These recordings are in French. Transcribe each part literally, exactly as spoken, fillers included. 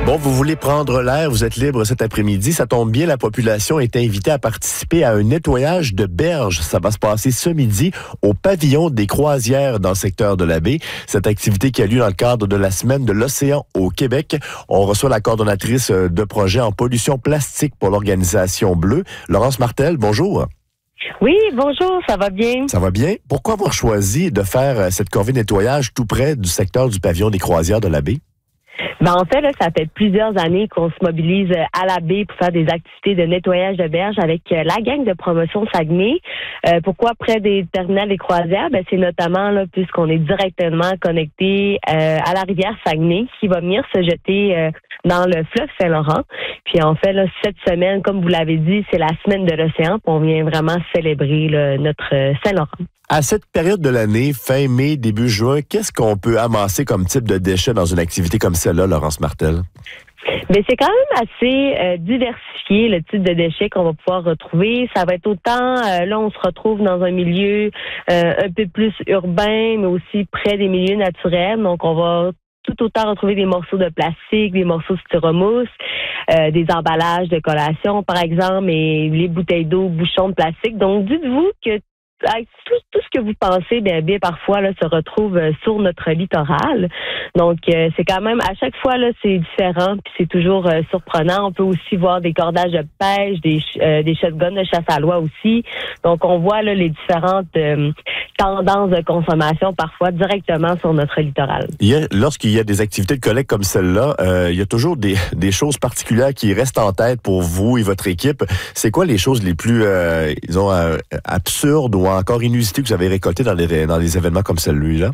Bon, vous voulez prendre l'air, vous êtes libre cet après-midi. Ça tombe bien, la population est invitée à participer à un nettoyage de berges. Ça va se passer ce midi au pavillon des croisières dans le secteur de la baie. Cette activité qui a lieu dans le cadre de la semaine de l'océan au Québec. On reçoit la coordonnatrice de projet en pollution plastique pour l'organisation Bleue, Laurence Martel. Bonjour. Oui, bonjour, ça va bien? Ça va bien. Pourquoi avoir choisi de faire cette corvée de nettoyage tout près du secteur du pavillon des croisières de la baie? Ben en fait, là, ça fait plusieurs années qu'on se mobilise à la baie pour faire des activités de nettoyage de berges avec la gang de promotion Saguenay. Euh, pourquoi près des terminales des croisières? Ben c'est notamment là puisqu'on est directement connecté euh, à la rivière Saguenay qui va venir se jeter euh, dans le fleuve Saint-Laurent. Puis en fait, là, cette semaine, comme vous l'avez dit, c'est la semaine de l'océan. Puis on vient vraiment célébrer là, notre Saint-Laurent. À cette période de l'année, fin mai, début juin, qu'est-ce qu'on peut amasser comme type de déchets dans une activité comme celle-là, Laurence Martel? Mais c'est quand même assez euh, diversifié le type de déchets qu'on va pouvoir retrouver. Ça va être autant, euh, là on se retrouve dans un milieu euh, un peu plus urbain, mais aussi près des milieux naturels. Donc on va tout autant retrouver des morceaux de plastique, des morceaux de styromousse, euh, des emballages de collation par exemple, et les bouteilles d'eau, bouchons de plastique. Donc dites-vous que Tout, tout ce que vous pensez, bien, bien parfois là, se retrouve euh, sur notre littoral. Donc, euh, c'est quand même, à chaque fois, là, c'est différent, puis c'est toujours euh, surprenant. On peut aussi voir des cordages de pêche, des, euh, des shotguns de chasse à l'oie aussi. Donc, on voit là, les différentes euh, tendances de consommation parfois directement sur notre littoral. Il y a, lorsqu'il y a des activités de collecte comme celle-là, euh, il y a toujours des, des choses particulières qui restent en tête pour vous et votre équipe. C'est quoi les choses les plus, euh, disons, euh, absurdes ou encore inusité que vous avez récolté dans les, dans les événements comme celui-là?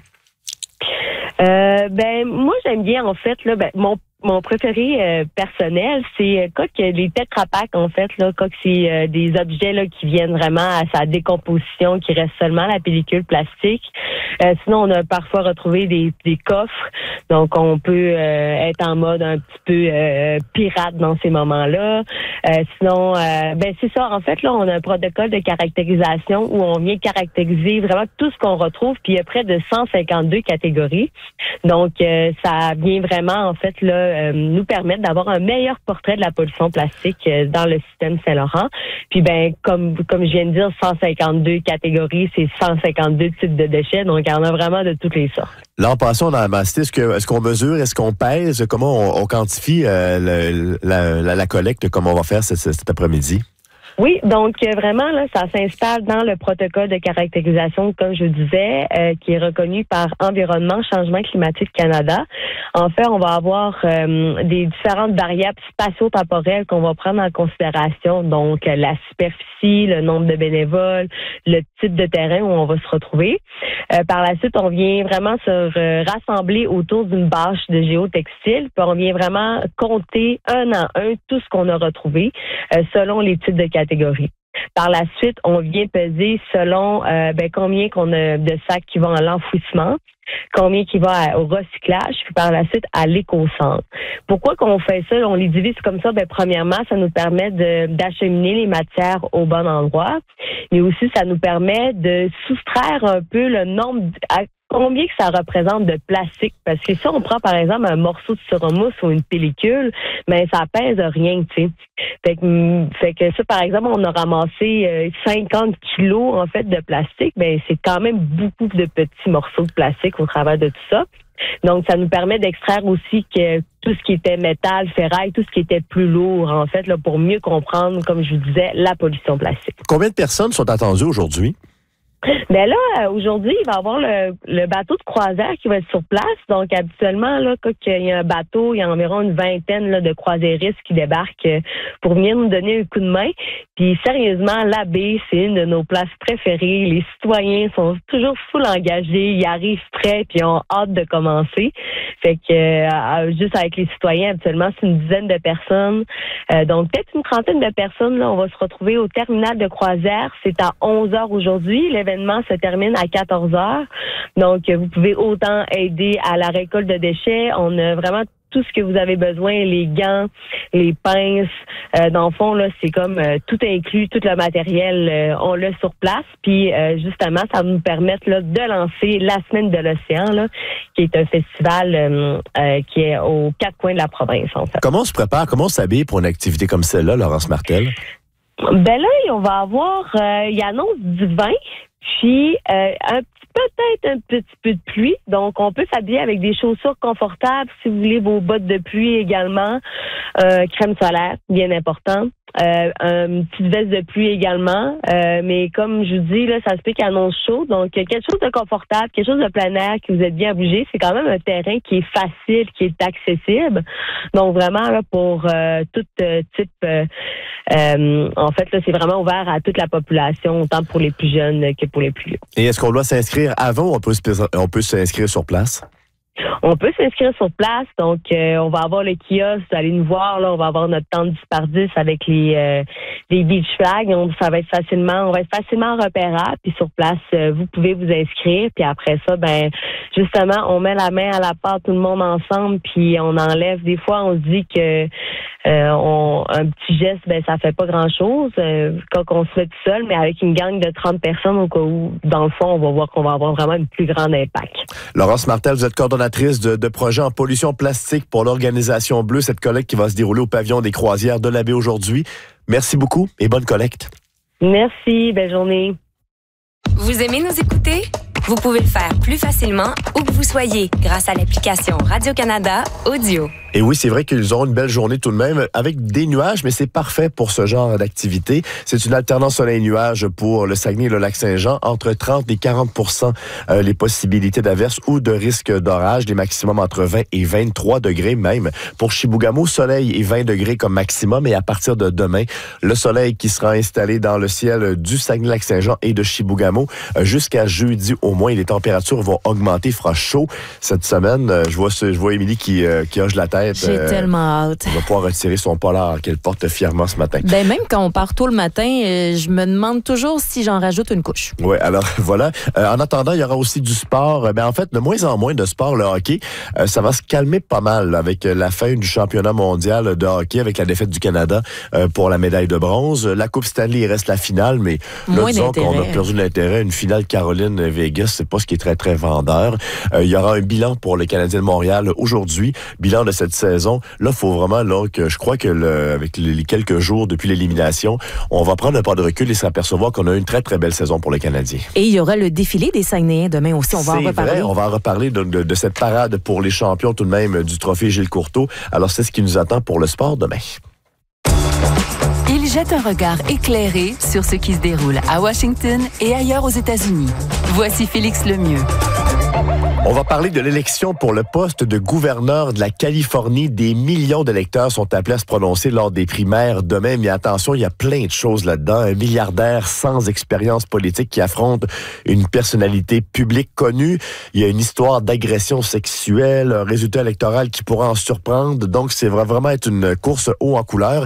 Euh, ben, moi, j'aime bien, en fait, là, ben, mon Mon préféré euh, personnel, c'est quand que les Tetra Pak, en fait, là, quand c'est euh, des objets là qui viennent vraiment à sa décomposition, qui reste seulement la pellicule plastique. Euh, sinon, on a parfois retrouvé des, des coffres, donc on peut euh, être en mode un petit peu euh, pirate dans ces moments-là. Euh, sinon, euh, ben c'est ça. En fait, là, on a un protocole de caractérisation où on vient caractériser vraiment tout ce qu'on retrouve, puis il y a près de cent cinquante-deux catégories. Donc, euh, ça vient vraiment, en fait, là. Euh, nous permettre d'avoir un meilleur portrait de la pollution plastique euh, dans le système Saint-Laurent. Puis ben comme comme je viens de dire, cent cinquante-deux catégories, c'est cent cinquante-deux types de déchets, donc il y en a vraiment de toutes les sortes. L'an passé, on a amassé, est-ce que est-ce qu'on mesure, est-ce qu'on pèse, comment on, on quantifie euh, le, la, la, la collecte, comme on va faire cet, cet après-midi? Oui, donc euh, vraiment, là, ça s'installe dans le protocole de caractérisation, comme je disais, euh, qui est reconnu par Environnement Changement Climatique Canada. En fait, on va avoir euh, des différentes variables spatio-temporelles qu'on va prendre en considération, donc euh, la superficie, le nombre de bénévoles, le type de terrain où on va se retrouver. Euh, par la suite, on vient vraiment se euh, rassembler autour d'une bâche de géotextile, puis on vient vraiment compter un à un tout ce qu'on a retrouvé euh, selon les types de catégories. Par la suite, on vient peser selon euh, ben, combien qu'on a de sacs qui vont à l'enfouissement, combien qui va à, au recyclage, puis par la suite à l'éco-centre. Pourquoi qu'on fait ça? On les divise comme ça. Ben, premièrement, ça nous permet de, d'acheminer les matières au bon endroit, mais aussi ça nous permet de soustraire un peu le nombre à combien que ça représente de plastique. Parce que si on prend, par exemple, un morceau de styromousse ou une pellicule, ben ça pèse rien, tu sais. Fait que, fait que ça, par exemple, on a ramassé euh, cinquante kilos, en fait, de plastique. Ben c'est quand même beaucoup de petits morceaux de plastique au travers de tout ça. Donc, ça nous permet d'extraire aussi que tout ce qui était métal, ferraille, tout ce qui était plus lourd, en fait, là, pour mieux comprendre, comme je vous disais, la pollution plastique. Combien de personnes sont attendues aujourd'hui? Ben là, aujourd'hui, il va y avoir le, le bateau de croisière qui va être sur place. Donc, habituellement, là, quand il y a un bateau, il y a environ une vingtaine là, de croisiéristes qui débarquent pour venir nous donner un coup de main. Puis, sérieusement, la baie, c'est une de nos places préférées. Les citoyens sont toujours full engagés. Ils arrivent prêts puis ont hâte de commencer. Fait que, euh, juste avec les citoyens, habituellement, c'est une dizaine de personnes. Euh, donc, peut-être une trentaine de personnes. Là, on va se retrouver au terminal de croisière. C'est à onze heures aujourd'hui. L'événement se termine à quatorze heures. Donc, vous pouvez autant aider à la récolte de déchets. On a vraiment tout ce que vous avez besoin, les gants, les pinces. Euh, dans le fond, là, c'est comme euh, tout inclus, tout le matériel, euh, on l'a sur place. Puis euh, justement, ça va nous permettre là, de lancer la Semaine de l'Océan, là, qui est un festival euh, euh, qui est aux quatre coins de la province, en fait. Comment on se prépare, comment on s'habille pour une activité comme celle-là, Laurence Martel? Ben là, on va avoir, euh, il annonce du vin, puis euh, un petit peut-être un petit peu de pluie. Donc, on peut s'habiller avec des chaussures confortables, si vous voulez, vos bottes de pluie également, euh, crème solaire, bien important. Euh, une petite veste de pluie également. Euh, mais comme je vous dis, là, ça se peut qu'il annonce chaud. Donc, quelque chose de confortable, quelque chose de plein air, que vous êtes bien bougé. C'est quand même un terrain qui est facile, qui est accessible. Donc, vraiment, là, pour euh, tout euh, type... Euh, euh, en fait, là, c'est vraiment ouvert à toute la population, autant pour les plus jeunes que pour les plus vieux. Et est-ce qu'on doit s'inscrire avant ou on peut, on peut s'inscrire sur place? On peut s'inscrire sur place, donc euh, on va avoir le kiosque, vous allez nous voir, là, on va avoir notre temps dix par dix avec les euh, les beach flags, donc ça va être facilement, on va être facilement repérable, puis sur place, euh, vous pouvez vous inscrire, puis après ça, ben justement, on met la main à la pâte tout le monde ensemble, puis on enlève. Des fois, on se dit que euh, on, un petit geste, ben ça fait pas grand-chose euh, quand on se fait tout seul, mais avec une gang de trente personnes, au cas où, dans le fond, on va voir qu'on va avoir vraiment un plus grand impact. Laurence Martel, vous êtes coordonnatrice de, de projet en pollution plastique pour l'Organisation Bleue, cette collecte qui va se dérouler au pavillon des croisières de la baie aujourd'hui. Merci beaucoup et bonne collecte. Merci, belle journée. Vous aimez nous écouter? Vous pouvez le faire plus facilement où que vous soyez grâce à l'application Radio-Canada Audio. Et oui, c'est vrai qu'ils auront une belle journée tout de même avec des nuages, mais c'est parfait pour ce genre d'activité. C'est une alternance soleil-nuage pour le Saguenay et le Lac-Saint-Jean, entre trente et quarante pour cent euh, les possibilités d'averse ou de risque d'orage, des maximums entre vingt et vingt-trois degrés même. Pour Chibougamau, soleil et vingt degrés comme maximum, et à partir de demain, le soleil qui sera installé dans le ciel du Saguenay-Lac-Saint-Jean et de Chibougamau euh, jusqu'à jeudi au moins. Les températures vont augmenter, il fera chaud cette semaine. Euh, je vois, je vois Émilie qui, euh, qui hoche la tête. J'ai euh, tellement hâte. On va pouvoir retirer son polar qu'elle porte fièrement ce matin. Ben même quand on part tôt le matin, euh, je me demande toujours si j'en rajoute une couche. Oui, alors voilà. Euh, en attendant, il y aura aussi du sport. Ben, en fait, de moins en moins de sport, le hockey. Euh, ça va se calmer pas mal là, avec la fin du championnat mondial de hockey, avec la défaite du Canada euh, pour la médaille de bronze. La Coupe Stanley, il reste la finale, mais là, disons qu'on a perdu l'intérêt. Une finale Caroline-Vegas, c'est pas ce qui est très, très vendeur. Euh, il y aura un bilan pour le Canadien de Montréal aujourd'hui. Bilan de cette saison. Là, il faut vraiment, là, que je crois que le, avec les quelques jours depuis l'élimination, on va prendre un pas de recul et s'apercevoir qu'on a eu une très, très belle saison pour les Canadiens. Et il y aura le défilé des Saguenayens demain aussi. On va en reparler. Vrai, on va en reparler de, de, de cette parade pour les champions tout de même du trophée Gilles Courteau. Alors, c'est ce qui nous attend pour le sport demain. Il jette un regard éclairé sur ce qui se déroule à Washington et ailleurs aux États-Unis. Voici Félix Lemieux. On va parler de l'élection pour le poste de gouverneur de la Californie. Des millions d'électeurs sont appelés à se prononcer lors des primaires demain. Mais attention, il y a plein de choses là-dedans. Un milliardaire sans expérience politique qui affronte une personnalité publique connue. Il y a une histoire d'agression sexuelle, un résultat électoral qui pourra en surprendre. Donc, c'est vraiment être une course haut en couleur.